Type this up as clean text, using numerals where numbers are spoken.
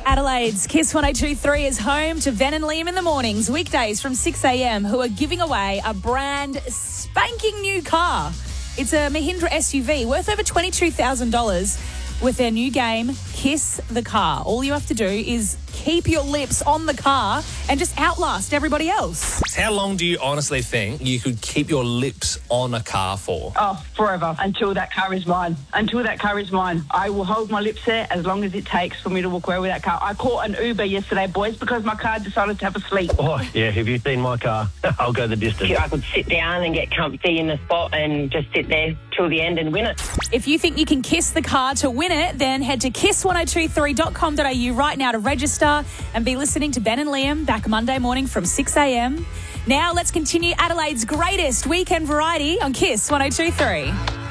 Adelaide's Kiss 102.3 is home to Ben and Liam in the mornings, weekdays from 6 a.m, who are giving away a brand spanking new car. It's a Mahindra SUV worth over $22,000 with their new game, Kiss the Car. All you have to do is keep your lips on the car and just outlast everybody else. How long do you honestly think you could keep your lips on a car for? Oh, forever. Until that car is mine. Until that car is mine. I will hold my lips there as long as it takes for me to walk away with that car. I caught an Uber yesterday, boys, because my car decided to have a sleep. Oh, yeah, have you seen my car? I'll go the distance. I could sit down and get comfy in the spot and just sit there till the end and win it. If you think you can kiss the car to win it, then head to kiss1023.com.au right now to register and be listening to Ben and Liam back Monday morning from 6 a.m. Now let's continue Adelaide's greatest weekend variety on Kiss 102.3.